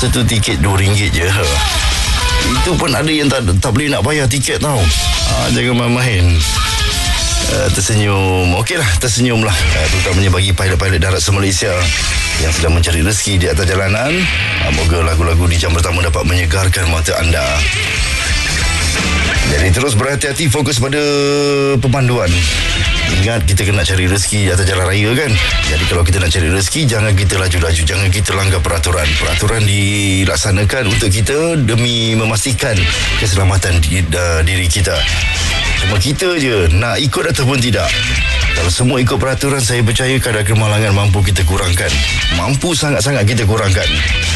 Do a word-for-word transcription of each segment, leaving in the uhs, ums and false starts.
satu tiket dua ringgit je. Itu pun ada yang tak, tak boleh nak bayar tiket tau. ha, Jangan main-main. uh, Tersenyum. Okeylah, tersenyumlah, uh, terutamanya bagi pilot-pilot darat se-Malaysia yang sedang mencari rezeki di atas jalanan. uh, Moga lagu-lagu di jam pertama dapat menyegarkan mata anda. Jadi terus berhati-hati, fokus pada pemanduan. Ingat, kita kena cari rezeki di atas jalan raya kan. Jadi kalau kita nak cari rezeki, jangan kita laju-laju, jangan kita langgar peraturan. Peraturan dilaksanakan untuk kita demi memastikan keselamatan di, uh, diri kita. Cuma kita je nak ikut ataupun tidak. Kalau semua ikut peraturan, saya percaya kadar kemalangan mampu kita kurangkan. Mampu sangat-sangat kita kurangkan.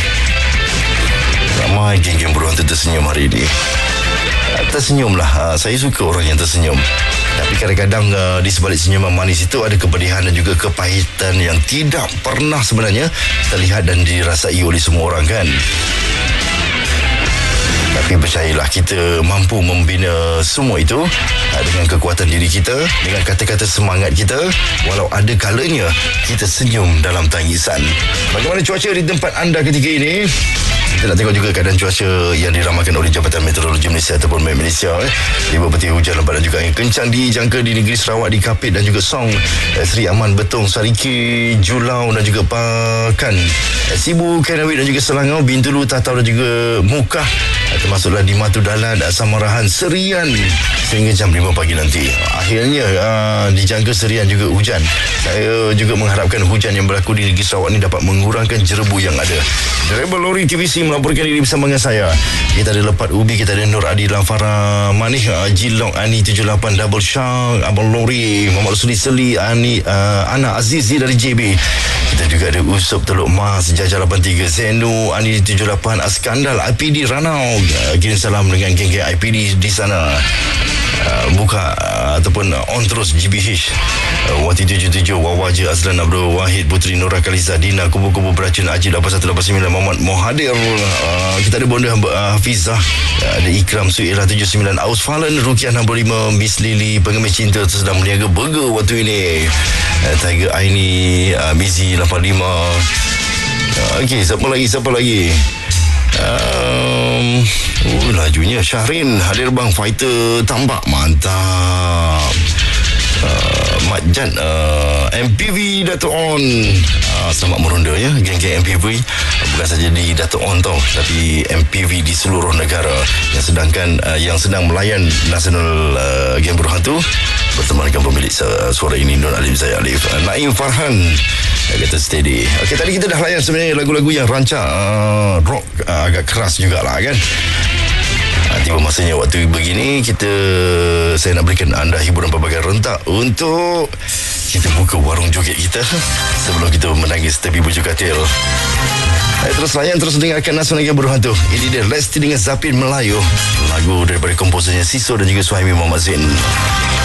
Ramai geng-geng berhantu tersenyum hari ini. Tersenyumlah. Saya suka orang yang tersenyum. Tapi kadang-kadang uh, di sebalik senyuman manis itu ada kepedihan dan juga kepahitan yang tidak pernah sebenarnya terlihat dan dirasai oleh semua orang kan. Tapi percayalah, kita mampu membina semua itu uh, dengan kekuatan diri kita, dengan kata-kata semangat kita. Walau ada kalanya kita senyum dalam tangisan. Bagaimana cuaca di tempat anda ketika ini? Kita nak tengok juga keadaan cuaca yang diramalkan oleh Jabatan Meteorologi Malaysia ataupun M E M Malaysia. Eh. Lima petir hujan lebat dan juga angin kencang dijangka di negeri Sarawak, di Kapit dan juga Song, eh, Seri Aman, Betong, Sariki, Julau dan juga Pakan, eh, Sibu, Kenawit dan juga Selangor, Bintulu, Tatau dan juga Mukah, eh, termasuklah di Matu Dalan, Samarahan, Serian sehingga jam lima pagi nanti. Akhirnya uh, dijangka Serian juga hujan. Saya juga mengharapkan hujan yang berlaku di negeri Sarawak ini dapat mengurangkan jerebu yang ada. Driver lori T V C melaporkan diri bersama dengan saya. Kita ada Lepat Ubi, kita ada Nur Adi Lamfara Manih, uh, Jilong Ani tujuh lapan Double Shark, Abang Lori, Muhammad Rasuli Seli, Ani, uh, Ana Azizi dari J B. Kita juga ada Usop Teluk Mas, Jajah lapan tiga, Zenu, Ani tujuh lapan, Askandal, I P D Ranau. Uh, kirim salam dengan geng-geng I P D di sana. Uh, buka uh, ataupun uh, on terus G B H, uh, Wati tujuh tujuh, Wawaja, Azlan Abdul Wahid, Putri Nura Khaliza, Dina, Kubu-Kubu Beracun, Ajib lapan satu lapan sembilan, Muhammad Mohadir, uh, kita ada Bonda uh, Hafizah, uh, ada Ikram Suilah tujuh sembilan, Aus Falan, Rukiah enam puluh lima, Miss Lily, pengemis cinta sedang meniaga burger waktu ini, uh, Tiger Aini, uh, Mizi lapan lima. uh, Okey, siapa lagi, siapa lagi? Um, oh, lajunya Syahrin hadir bang, fighter tambak mantap. uh, Mat Jan, uh, M P V Dato' On, uh, selamat meronda ya geng-geng M P V. Bukan saja di Dato' On tau, tapi M P V di seluruh negara. Yang sedangkan uh, yang sedang melayan Nasional uh, Geng Berhantu bersama dengan pemilik uh, suara ini, Nur Alim Zai Alif, uh, Naim Farhan, uh, kata steady. Okey, tadi kita dah layan sebenarnya lagu-lagu yang rancak uh, rock, uh, agak keras jugalah kan. Tiba masanya waktu begini kita saya nak berikan anda hiburan pelbagai rentak untuk kita buka warung joget kita sebelum kita menangis tepi bujur katil. Hai, terus layan, terus dengarkan Nasional Geng Berhantu. Ini dia Lesti dengan Zapin Melayu, lagu daripada komposernya Siso dan juga Suhaimi Muhammad Zain.